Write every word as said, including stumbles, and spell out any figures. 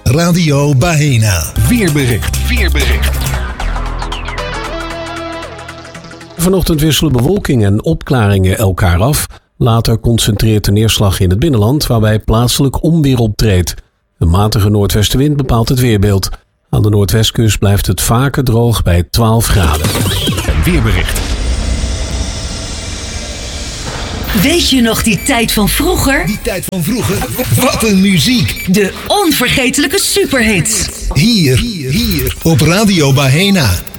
Radio Bahena. Weerbericht. Weerbericht. Vanochtend wisselen bewolking en opklaringen elkaar af. Later concentreert de neerslag in het binnenland, waarbij plaatselijk onweer optreedt. Een matige noordwestenwind bepaalt het weerbeeld. Aan de noordwestkust blijft het vaker droog bij twaalf graden. Een weerbericht. Weet je nog die tijd van vroeger? Die tijd van vroeger? Wat een muziek! De onvergetelijke superhits. Hier, hier, hier op Radio Bahena.